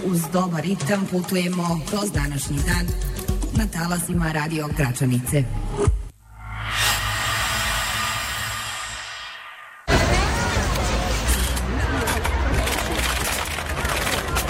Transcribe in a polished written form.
uz dobar ritam putujemo kroz današnji dan na talasima Radio Gračanice.